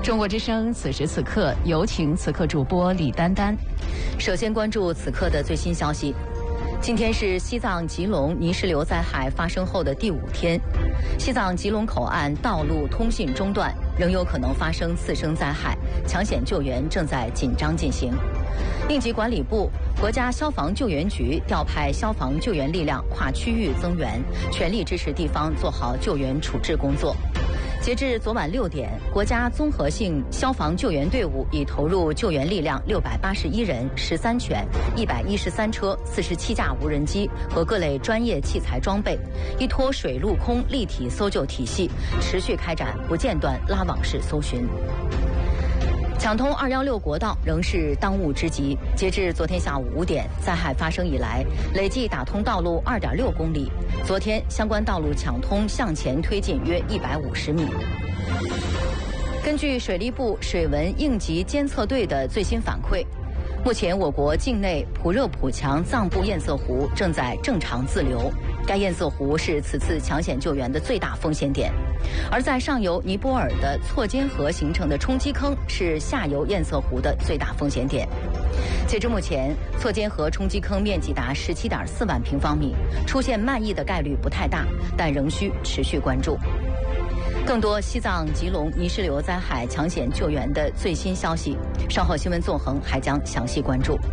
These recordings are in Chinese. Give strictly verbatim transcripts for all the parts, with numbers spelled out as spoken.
中国之声此时此刻，有请此刻主播李丹丹。 首先关注此刻的最新消息。今天是西藏吉隆泥石流灾害发生后的第五天，西藏吉隆口岸道路通信中断，仍有可能发生次生灾害，抢险救援正在紧张进行。应急管理部、国家消防救援局调派消防救援力量跨区域增援，全力支持地方做好救援处置工作。截至昨晚六点，国家综合性消防救援队伍已投入救援力量六百八十一人、十三犬、一百一十三车、四十七架无人机和各类专业器材装备，依托水陆空立体搜救体系，持续开展不间断拉网式搜寻。抢通二一六国道仍是当务之急。截至昨天下午五点，灾害发生以来，累计打通道路二点六公里。昨天相关道路抢通向前推进约一百五十米。根据水利部水文应急监测队的最新反馈，目前我国境内普热普强藏布堰塞湖正在正常自流，该堰塞湖是此次抢险救援的最大风险点。而在上游尼泊尔的错间河形成的冲积坑是下游堰塞湖的最大风险点。截至目前，错间河冲积坑面积达十七点四万平方米，出现漫溢的概率不太大，但仍需持续关注。更多西藏吉隆泥石流灾害抢险救援的最新消息，稍后新闻纵横还将详细关注。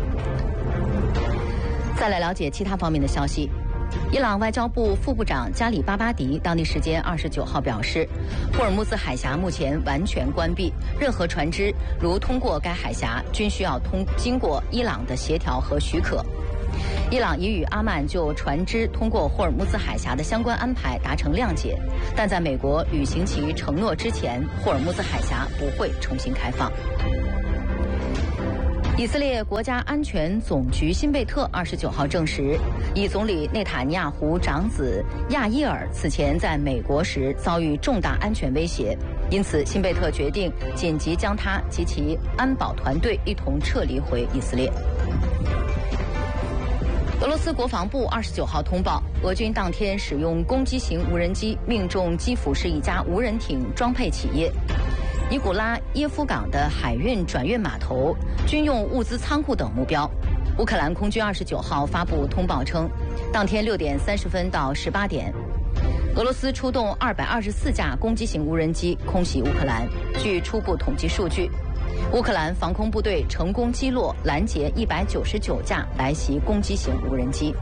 再来了解其他方面的消息。伊朗外交部副部长加里巴巴迪当地时间二十九号表示，霍尔木兹海峡目前完全关闭，任何船只如通过该海峡，均需要通经过伊朗的协调和许可。伊朗已与阿曼就船只通过霍尔木兹海峡的相关安排达成谅解，但在美国履行其承诺之前，霍尔木兹海峡不会重新开放。以色列国家安全总局辛贝特二十九号证实，以总理内塔尼亚胡长子亚伊尔此前在美国时遭遇重大安全威胁，因此辛贝特决定紧急将他及其安保团队一同撤离回以色列。俄罗斯国防部二十九号通报，俄军当天使用攻击型无人机命中基辅市一家无人艇装配企业尼古拉耶夫港的海运转运码头、军用物资仓库等目标。乌克兰空军二十九号发布通报称，当天六点三十分到十八点，俄罗斯出动二百二十四架攻击型无人机空袭乌克兰。据初步统计数据，乌克兰防空部队成功击落、拦截一百九十九架来袭攻击型无人机。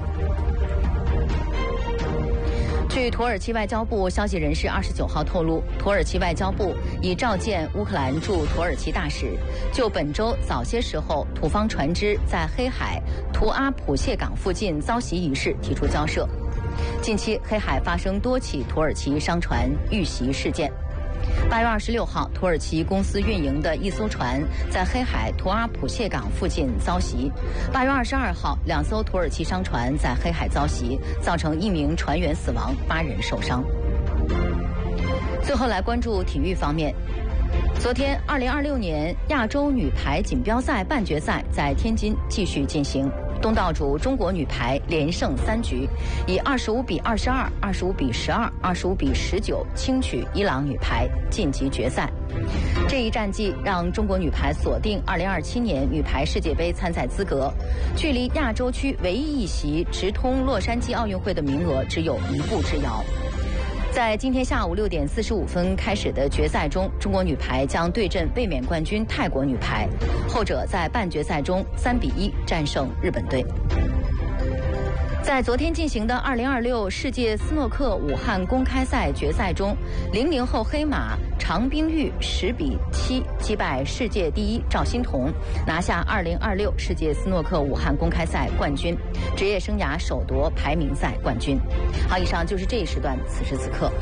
据土耳其外交部消息人士二十九号透露，土耳其外交部已召见乌克兰驻土耳其大使，就本周早些时候土方船只在黑海图阿普谢港附近遭袭一事提出交涉。近期黑海发生多起土耳其商船遇袭事件。八月二十六号，土耳其公司运营的一艘船在黑海图阿普谢港附近遭袭。八月二十二号，两艘土耳其商船在黑海遭袭，造成一名船员死亡，八人受伤。最后来关注体育方面。昨天，二零二六年亚洲女排锦标赛半决赛在天津继续进行。东道主中国女排连胜三局，以二十五比二十二、二十五比十二、二十五比十九轻取伊朗女排晋级决赛。这一战绩让中国女排锁定二零二七年女排世界杯参赛资格，距离亚洲区唯一一席直通洛杉矶奥运会的名额只有一步之遥。在今天下午六点四十五分开始的决赛中，中国女排将对阵卫冕冠军泰国女排，后者在半决赛中三比一战胜日本队。在昨天进行的二零二六世界斯诺克武汉公开赛决赛中，零零后黑马常冰玉十比七击败世界第一赵欣彤，拿下二零二六世界斯诺克武汉公开赛冠军，职业生涯首夺排名赛冠军。好，以上就是这一时段此时此刻。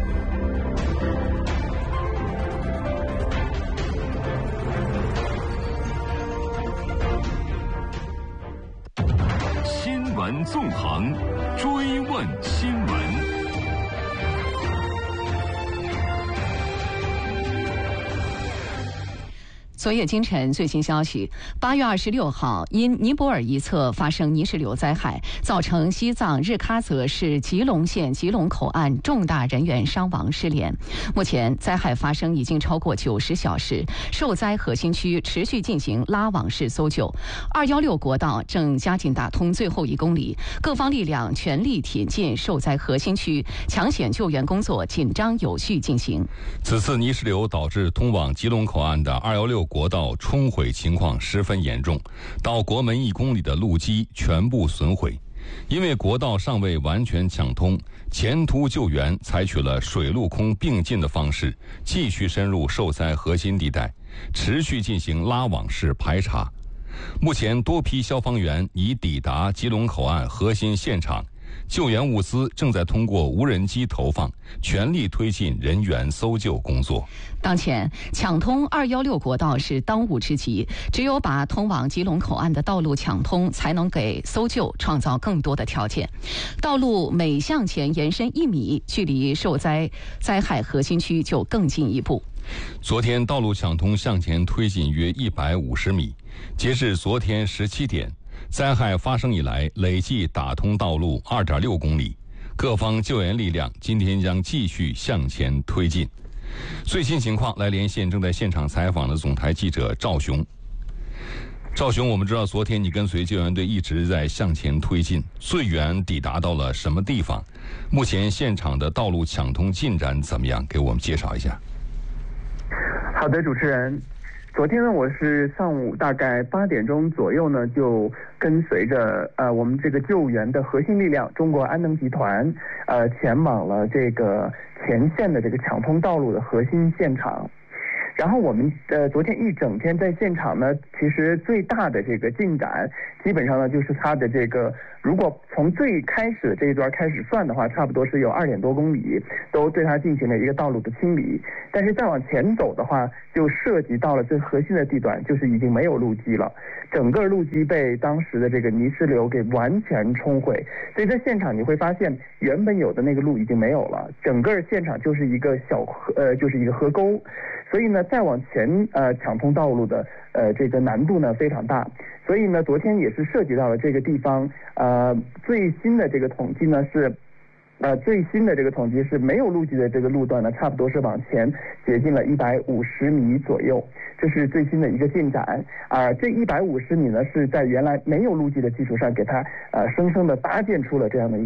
新闻纵横，追问新闻。 昨夜今晨最新消息，八月二十六号，因尼泊尔一侧发生泥石流灾害，造成西藏日喀则市吉隆县吉隆口岸重大人员伤亡失联。目前灾害发生已经超过九十小时，受灾核心区持续进行拉网式搜救。二幺六国道正加紧打通最后一公里，各方力量全力挺进受灾核心区，抢险救援工作紧张有序进行。 此次泥石流导致通往吉隆口岸的二幺六国道冲毁情况十分严重，到国门一公里的路基全部损毁。因为国道尚未完全抢通，前途救援采取了水陆空并进的方式，继续深入受灾核心地带，持续进行拉网式排查。目前多批消防员已抵达吉隆口岸核心现场，救援物资正在通过无人机投放，全力推进人员搜救工作。 当前抢通二幺六国道是当务之急，只有把通往吉隆口岸的道路抢通，才能给搜救创造更多的条件。道路每向前延伸一米，距离受灾灾害核心区就更进一步。 昨天道路抢通向前推进约一百五十米，截至昨天十七点，灾害发生以来累计打通道路二点六公里，各方救援力量今天将继续向前推进。最新情况来连线正在现场采访的总台记者赵雄。赵雄，我们知道昨天你跟随救援队一直在向前推进，最远抵达到了什么地方？目前现场的道路抢通进展怎么样？给我们介绍一下。 好的，主持人。昨天呢，我是上午大概八点钟左右呢，就跟随着呃我们这个救援的核心力量中国安能集团，呃前往了这个前线的这个抢通道路的核心现场。然后我们呃昨天一整天在现场呢，其实最大的这个进展，基本上呢就是它的这个，如果从最开始的这一段开始算的话，差不多是有二点多公里，都对它进行了一个道路的清理。但是再往前走的话，就涉及到了最核心的地段，就是已经没有路基了，整个路基被当时的这个泥石流给完全冲毁。所以在现场你会发现，原本有的那个路已经没有了，整个现场就是一个小河，呃，就是一个河沟。所以呢，再往前呃抢通道路的呃这个难度呢非常大。所以呢，昨天也是涉及到了这个地方，呃最新的这个统计呢是。呃，最新的这个统计是没有路基的这个路段呢，差不多是往前接近了一百五十米左右，这是最新的一个进展。啊、呃，这一百五十米呢是在原来没有路基的基础上，给它呃生生的搭建出了这样的一个